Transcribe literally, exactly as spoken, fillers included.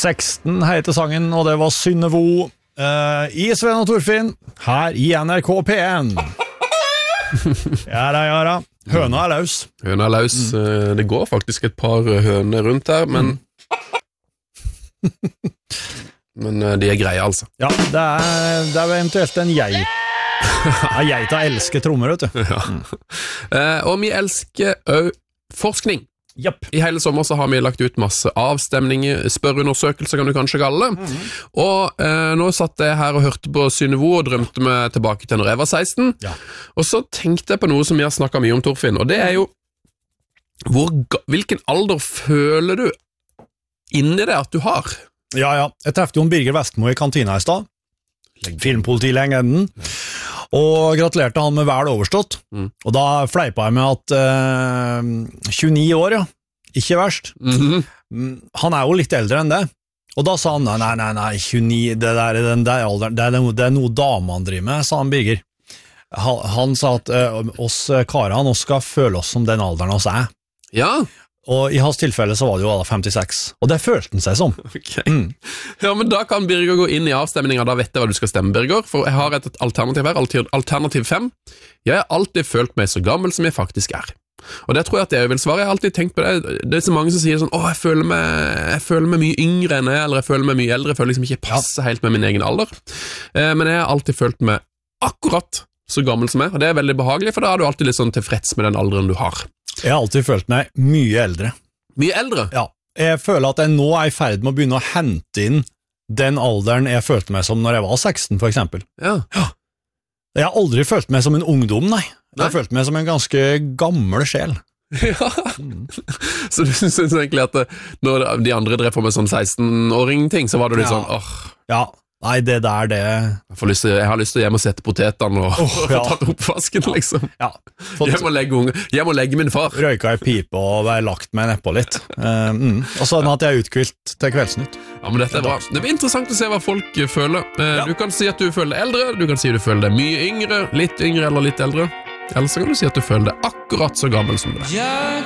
seksten heter sangen, og det var Synnevo uh, i Sven og Torfinn, her i N R K P en. Ja da, ja da. Høna er løs. Høna er løs. Mm. Det går faktisk et par høner rundt her, men... Mm. Men de er greie, altså. Ja, det er, det er eventuelt en jeg. Ja, geita elsker trommer, vet du. Ja. Mm. Uh, og vi elsker også forskning. Yep. I hele sommer så har vi lagt ut masse avstemninger, spørreundersøkelser kan du kanskje kalle det. Mm-hmm. Og eh, nå satt jeg her og hørte på Synnevo og drømte meg tilbake til når jeg var seksten. Ja. Og så tenkte jeg på noe som vi har snakket mye om, Torfinn, og det er jo hvor, hvilken alder føler du inni det at du har? Ja, ja. Jeg treffte jo en Birger Vestmo i kantina i stad. Filmpolitilegenden. Og gratulerte han med vel overstått. Mm. Og da fleipa jeg med at uh, tjueni år, ja. Ikke verst. Mm-hmm. Han er jo litt eldre enn det. Og da sa han, nei, nei, nei, tjueni, det der, den der alderen, det er, det er noe damene driver med, sa han Birger. Han, han sa at uh, oss karene, oss skal føle oss som den alderen oss er. Ja. Og i hans tilfelle så var det jo alle femtiseks. Og det følte han seg som. Ok. Mm. Ja, men da kan Birger gå inn i avstemningen, da vet jeg hva du skal stemme, Birger. For jeg har et alternativ her, alternativ fem. Jeg har alltid følt meg så gammel som jeg faktisk er. Og det tror jeg at jeg vil svare. Jeg har alltid tenkt på det. Det er så mange som sier sånn, åh, jeg føler meg, jeg føler meg mye yngre enn jeg, eller jeg føler meg mye eldre. Jeg føler liksom ikke passer helt med min egen alder. Eh, men jeg har alltid følt meg akkurat så gammel som jeg, og det er veldig behagelig, for da er du alltid litt sånn tilfreds med den alderen du har. Jeg har alltid følt meg mye eldre. Mye eldre? Ja. Jeg føler at jeg nå er i ferd med å begynne å hente inn den alderen jeg følte meg som når jeg var seksten, for eksempel. Ja. Ja. Jeg har aldri følt meg som en ungdom, nei. Jeg nei. har følt meg som en ganske gammel sjel. Ja. Mm. Så du synes egentlig at det, når de andre drev på med sånn seksten-åring-ting, så var du litt ja. sånn, åh. Ja. Nei, det der, det... Jeg, får lyst til, jeg har lyst til å hjem og sette potetene og, oh, ja. og tatt oppvasken, liksom. Ja. Jeg, må legge unge, jeg må legge min far. Røyka i pipe og være lagt meg nedpå litt. Uh, mm. Og sånn at jeg er utkvilt til Kveldsnytt. Ja, men dette er bra. Det blir interessant å se hva folk føler. Uh, ja. Du kan si at du føler deg eldre, du kan si at du føler deg mye yngre, litt yngre eller litt eldre. Eller så kan du si at du føler deg akkurat så gammel som du er.